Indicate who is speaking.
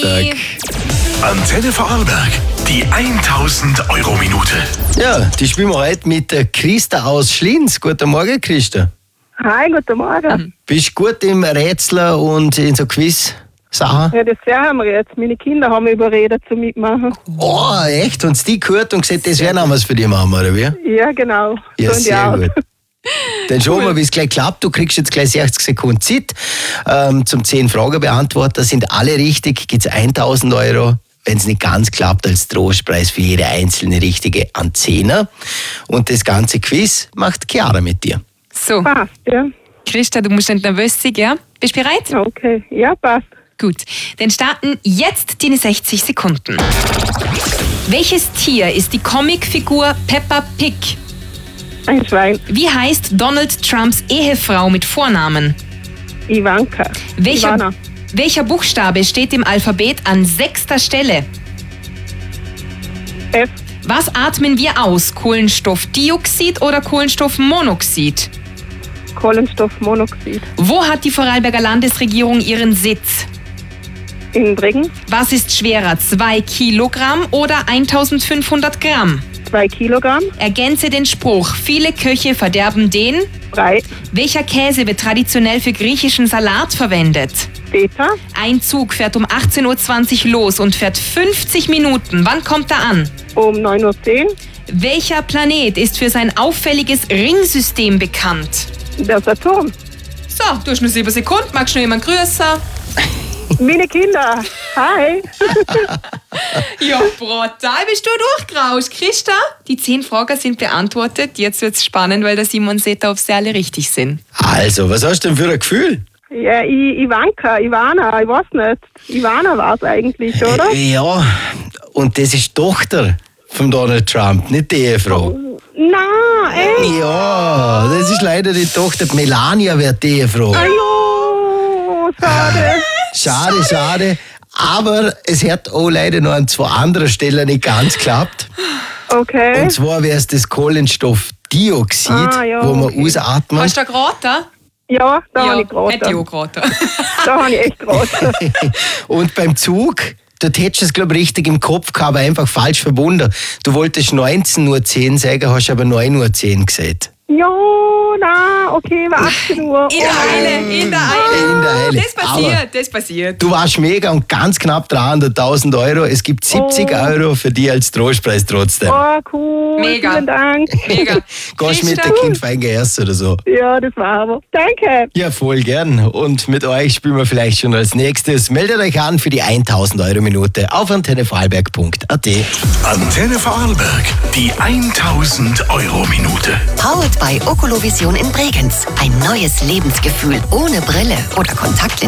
Speaker 1: Donnerstag.
Speaker 2: Antenne Vorarlberg, die 1000-Euro-Minute.
Speaker 1: Ja, die spielen wir heute mit der Christa aus Schlinz. Guten Morgen, Christa.
Speaker 3: Hi, guten Morgen.
Speaker 1: Bist du gut im Rätsler und in so Quiz-Sachen?
Speaker 3: Ja, das haben wir jetzt. Meine Kinder haben mich überredet zum Mitmachen.
Speaker 1: Oh, echt? Und die gehört und gesagt, das wäre noch was für die Mama, oder wie?
Speaker 3: Ja, genau.
Speaker 1: Ja,
Speaker 3: So in die
Speaker 1: sehr
Speaker 3: Art.
Speaker 1: gut. Dann schauen wir, wie es gleich klappt. Du kriegst jetzt gleich 60 Sekunden Zeit zum 10 Fragen beantworten. Sind alle richtig, gibt es 1000 Euro. Wenn es nicht ganz klappt, als Trostpreis für jede einzelne richtige an 10er. Und das ganze Quiz macht Chiara mit dir.
Speaker 4: So,
Speaker 3: Passt, ja.
Speaker 4: Christa, du musst nicht nervös sein, gell? Bist du bereit?
Speaker 3: Okay, ja, passt.
Speaker 4: Gut, dann starten jetzt deine 60 Sekunden. Welches Tier ist die Comicfigur Peppa Pig?
Speaker 3: Ein Schwein.
Speaker 4: Wie heißt Donald Trumps Ehefrau mit Vornamen?
Speaker 3: Ivanka. Ivana.
Speaker 4: Welcher Buchstabe steht im Alphabet an 6. Stelle?
Speaker 3: F.
Speaker 4: Was atmen wir aus? Kohlenstoffdioxid oder Kohlenstoffmonoxid?
Speaker 3: Kohlenstoffmonoxid.
Speaker 4: Wo hat die Vorarlberger Landesregierung ihren Sitz?
Speaker 3: In Bregen.
Speaker 4: Was ist schwerer, 2 Kilogramm oder 1500 Gramm?
Speaker 3: 2 Kilogramm.
Speaker 4: Ergänze den Spruch, viele Köche verderben den.
Speaker 3: 3.
Speaker 4: Welcher Käse wird traditionell für griechischen Salat verwendet?
Speaker 3: Beta.
Speaker 4: Ein Zug fährt um 18.20 Uhr los und fährt 50 Minuten. Wann kommt er an?
Speaker 3: Um 9.10 Uhr.
Speaker 4: Welcher Planet ist für sein auffälliges Ringsystem bekannt?
Speaker 3: Der Saturn.
Speaker 4: So, du hast nur 7 Sekunden. Magst du noch jemanden grüßen?
Speaker 3: Meine Kinder. Hi.
Speaker 4: Ja, brutal bist du durchgerauscht. Christa, die 10 Fragen sind beantwortet. Jetzt wird es spannend, weil der Simon sieht, ob sie alle richtig sind.
Speaker 1: Also, was hast du denn für ein Gefühl?
Speaker 3: Ja, Ivanka, Ivana, ich weiß nicht. Ivana war es eigentlich, oder?
Speaker 1: Ja, und das ist die Tochter von Donald Trump, nicht die Ehefrau.
Speaker 3: Nein, ey.
Speaker 1: Ja, das ist leider die Tochter. Die Melania wird die Ehefrau.
Speaker 3: Ajo, schade.
Speaker 1: Schade. Aber es hat auch leider noch an 2 anderen Stellen nicht ganz geklappt.
Speaker 3: Okay.
Speaker 1: Und zwar wäre es das Kohlenstoffdioxid,
Speaker 3: ja,
Speaker 1: wo man
Speaker 3: okay.
Speaker 1: ausatmet.
Speaker 4: Hast du da geraten?
Speaker 3: Ja, da habe ich
Speaker 4: hätte ich auch
Speaker 3: geraten.
Speaker 4: geraten.
Speaker 3: Da habe ich echt geraten.
Speaker 1: Und beim Zug, dort hättest du es, glaube ich, richtig im Kopf gehabt, aber einfach falsch verbunden. Du wolltest 19.10 Uhr sagen, hast aber 9.10 Uhr gesagt.
Speaker 3: Ja, nein, okay, war 18 Uhr.
Speaker 4: In der Eile. Das passiert.
Speaker 1: Du warst mega und ganz knapp dran an der 1000 Euro. Es gibt 70 Euro für dich als Trostpreis trotzdem.
Speaker 3: Oh, cool.
Speaker 4: Mega.
Speaker 3: Vielen Dank.
Speaker 4: Mega.
Speaker 1: Gehst mit der Kind fein gegessen oder so?
Speaker 3: Ja, das war aber. Danke.
Speaker 1: Ja, voll gern. Und mit euch spielen wir vielleicht schon als nächstes. Meldet euch an für die 1000 Euro Minute auf antennevorarlberg.at.
Speaker 2: Antenne Vorarlberg, die 1000-Euro Minute.
Speaker 5: Powered by Oculovision in Bregenz. Ein neues Lebensgefühl ohne Brille oder Kontaktlinsen.